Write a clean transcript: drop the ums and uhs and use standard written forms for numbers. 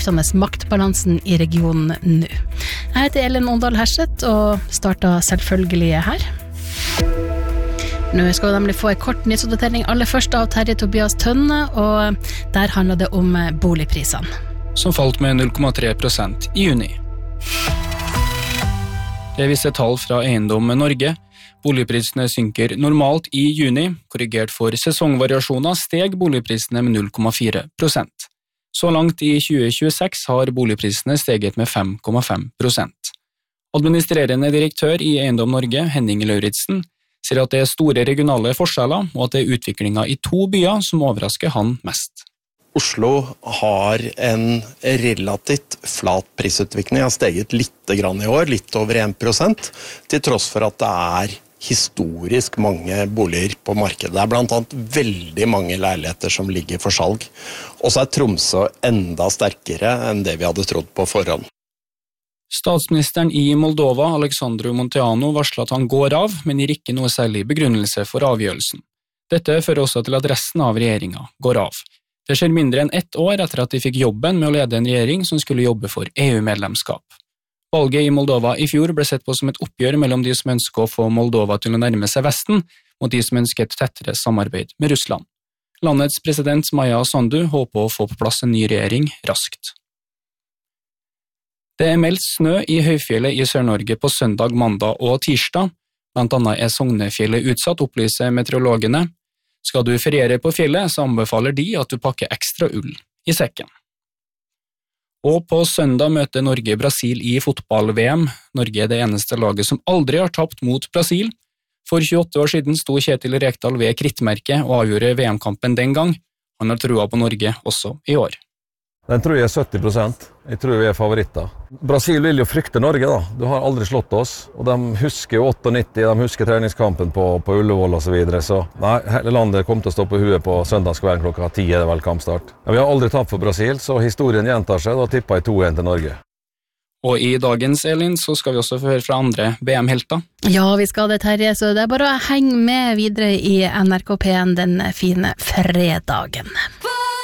maktbalansen i regionen nå. Jeg heter Elin Åndal Herseth og starter selvfølgelig her. Nå skal vi nemlig få en kort nyhetsoppdatering aller først av Terje Tobias Tønne, og der handler det om boligprisene. Som falt med 0,3% i juni. Det viser tall fra Eiendom Norge. Boligprisene synker normalt i juni. Korrigert for sesongvariasjoner steg boligprisene med 0,4%. Så langt i 2026 har boligprisene steget med 5,5%. Administrerende direktør i Eiendom Norge, Henning Lauritsen, sier at det er store regionale forskjeller, og at det er utviklingen i 2 byer som overrasker han mest. Oslo har en relativt flat prisutvikling, har steget litt grann i år, litt over 1%, til tross for at det er historisk mange boliger på markedet. Det er blant annet veldig mange leiligheter som ligger for salg. Og så er Tromsø enda sterkere enn det vi hadde trodd på forhånd. Statsministeren i Moldova, Alexandru Munteanu, varsler at han går av, men gir ikke noe særlig begrunnelse for avgjørelsen. Dette fører også til at resten av regjeringen går av. Det skjer mindre enn 1 år etter at de fikk jobben med å lede en regjering som skulle jobbe for EU-medlemskap. Valget i Moldova i fjor ble sett på som et oppgjør mellom de som ønsker å få Moldova til å nærme seg Vesten, mot de som ønsker et tettere samarbeid med Russland. Landets president Maja Sandu håper å få på plass en ny regjering raskt. Det er meldt snø i høyfjellet i Sør-Norge på søndag, mandag og tirsdag. Blant annet er Sognefjellet utsatt, opplyser meteorologene. Skal du feriere på fjellet, så anbefaler de at du pakker ekstra ull i sekken. Og på søndag møter Norge Brasil i fotball-VM. Norge er det eneste laget som aldri har tapt mot Brasil. For 28 år siden sto Kjetil Rekdal ved krittmerket og avgjorde VM-kampen den gang. Han har trua på Norge også i år. Den tror jeg er 70%. Jeg tror vi er favoritter. Brasil vil jo frykte Norge da. Du har aldri slått oss. Og de husker jo 98, de husker treningskampen på Ullevål og så videre. Så nei, hele landet kommer til å stå på huet på søndagskvelden klokka 10 er det vel kampstart. Ja, vi har aldri tapt for Brasil, så historien gjentar seg. Da tipper jeg 2-1 til Norge. Og i dagens, Elin, så skal vi også få høre fra andre VM-helter. Ja, vi skal det, Terje, så det er bare å henge med videre i NRK P1 den fine fredagen.